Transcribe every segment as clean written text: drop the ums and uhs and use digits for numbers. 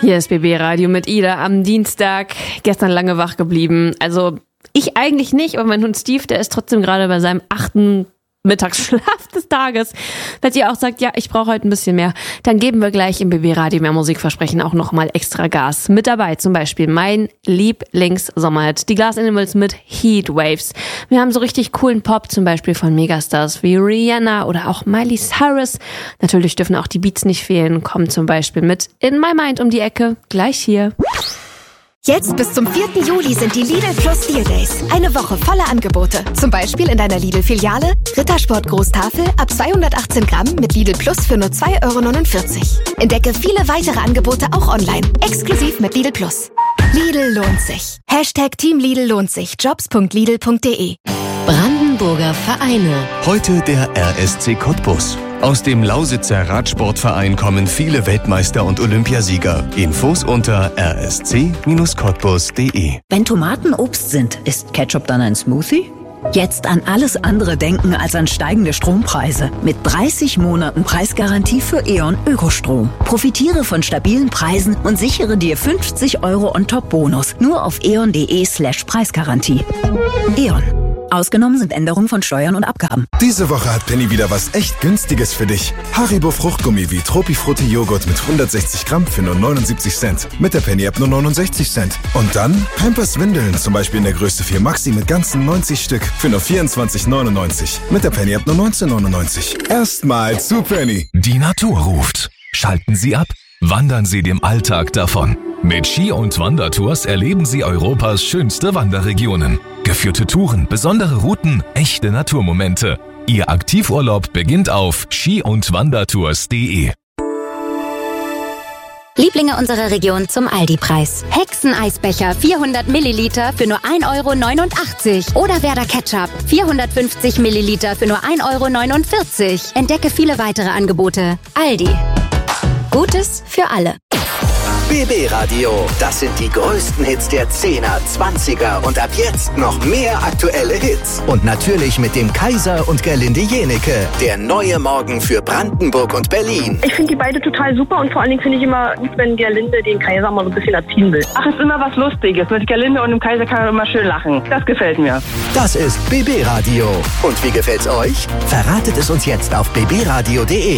Hier ist BB Radio mit Ida am Dienstag. Gestern lange wach geblieben. Also ich eigentlich nicht, aber mein Hund Steve, der ist trotzdem gerade bei seinem 8. Mittagsschlaf des Tages. Falls ihr auch sagt, ja, ich brauche heute ein bisschen mehr, dann geben wir gleich im BB Radio mehr Musikversprechen auch nochmal extra Gas. Mit dabei zum Beispiel mein Lieblings-Sommerhit, die Glass Animals mit Heatwaves. Wir haben so richtig coolen Pop, zum Beispiel von Megastars wie Rihanna oder auch Miley Cyrus. Natürlich dürfen auch die Beats nicht fehlen, kommen zum Beispiel mit In My Mind um die Ecke, gleich hier. Jetzt bis zum 4. Juli sind die Lidl Plus Deal Days. Eine Woche voller Angebote. Zum Beispiel in deiner Lidl-Filiale Rittersport Großtafel ab 218 Gramm mit Lidl Plus für nur 2,49 €. Entdecke viele weitere Angebote auch online. Exklusiv mit Lidl Plus. Lidl lohnt sich. Team Lidl lohnt sich. Jobs.lidl.de. Brandenburger Vereine. Heute der RSC Cottbus. Aus dem Lausitzer Radsportverein kommen viele Weltmeister und Olympiasieger. Infos unter rsc-cottbus.de. Wenn Tomaten Obst sind, ist Ketchup dann ein Smoothie? Jetzt an alles andere denken als an steigende Strompreise. Mit 30 Monaten Preisgarantie für E.ON Ökostrom. Profitiere von stabilen Preisen und sichere dir 50 € on-top-Bonus. Nur auf eon.de/Preisgarantie. E.ON. Ausgenommen sind Änderungen von Steuern und Abgaben. Diese Woche hat Penny wieder was echt Günstiges für dich. Haribo Fruchtgummi wie Tropifrutti Joghurt mit 160 Gramm für nur 79 Cent. Mit der Penny-App nur 69 Cent. Und dann Pampers Windeln, zum Beispiel in der Größe 4 Maxi mit ganzen 90 Stück für nur 24,99. Mit der Penny-App nur 19,99. Erstmal zu Penny. Die Natur ruft. Schalten Sie ab. Wandern Sie dem Alltag davon. Mit Ski- und Wandertours erleben Sie Europas schönste Wanderregionen. Geführte Touren, besondere Routen, echte Naturmomente. Ihr Aktivurlaub beginnt auf ski-und-wandertours.de. Lieblinge unserer Region zum Aldi-Preis. Hexeneisbecher 400 Milliliter für nur 1,89 € oder Werder Ketchup 450 Milliliter für nur 1,49 €. Entdecke viele weitere Angebote. Aldi. Gutes für alle. BB Radio, das sind die größten Hits der 10er, 20er und ab jetzt noch mehr aktuelle Hits. Und natürlich mit dem Kaiser und Gerlinde Jenecke, der neue Morgen für Brandenburg und Berlin. Ich finde die beide total super und vor allen Dingen finde ich immer gut, wenn Gerlinde den Kaiser mal so ein bisschen erziehen will. Ach, ist immer was Lustiges. Mit Gerlinde und dem Kaiser kann man immer schön lachen. Das gefällt mir. Das ist BB Radio. Und wie gefällt's euch? Verratet es uns jetzt auf bbradio.de.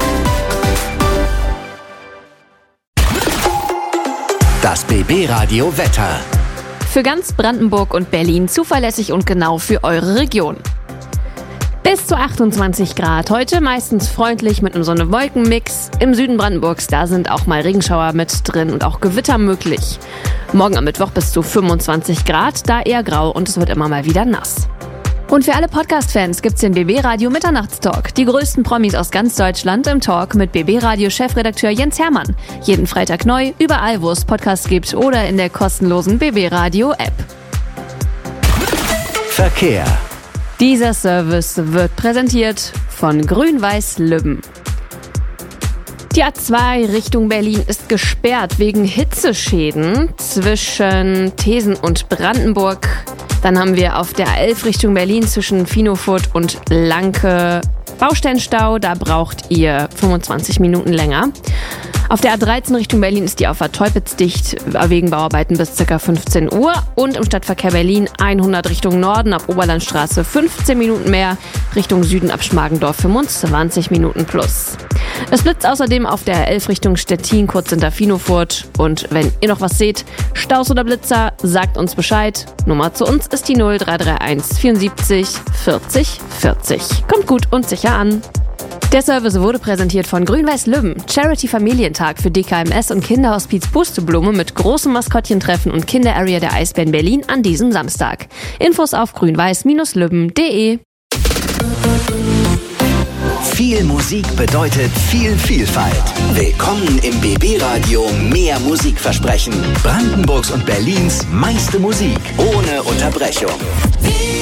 Das BB Radio Wetter. Für ganz Brandenburg und Berlin zuverlässig und genau für eure Region. Bis zu 28 Grad. Heute meistens freundlich mit einem Sonne-Wolken-Mix. Im Süden Brandenburgs, da sind auch mal Regenschauer mit drin und auch Gewitter möglich. Morgen am Mittwoch bis zu 25 Grad, da eher grau und es wird immer mal wieder nass. Und für alle Podcast-Fans gibt's den BB Radio Mitternachtstalk. Die größten Promis aus ganz Deutschland im Talk mit BB Radio Chefredakteur Jens Hermann. Jeden Freitag neu, überall wo es Podcasts gibt oder in der kostenlosen BB Radio App. Verkehr. Dieser Service wird präsentiert von Grün-Weiß Lübben. Die A2 Richtung Berlin ist gesperrt wegen Hitzeschäden zwischen Thesen und Brandenburg. Dann haben wir auf der A11 Richtung Berlin zwischen Finofurt und Lanke Baustellenstau. Da braucht ihr 25 Minuten länger. Auf der A13 Richtung Berlin ist die Auffahrt Teupitz dicht wegen Bauarbeiten bis ca. 15 Uhr. Und im Stadtverkehr Berlin 100 Richtung Norden ab Oberlandstraße 15 Minuten mehr. Richtung Süden ab Schmargendorf 25 Minuten plus. Es blitzt außerdem auf der A11 Richtung Stettin kurz hinter Finofurt. Und wenn ihr noch was seht, Staus oder Blitzer, sagt uns Bescheid. Nummer zu uns ist die 0331 74 40 40. Kommt gut und sicher an. Der Service wurde präsentiert von Grün-Weiß Lübben, Charity-Familientag für DKMS und Kinderhospiz Pusteblume mit großem Maskottchentreffen und Kinderarea der Eisbären Berlin an diesem Samstag. Infos auf grünweiß-lübben.de. Viel Musik bedeutet viel Vielfalt. Willkommen im BB Radio Mehr Musikversprechen. Brandenburgs und Berlins meiste Musik ohne Unterbrechung.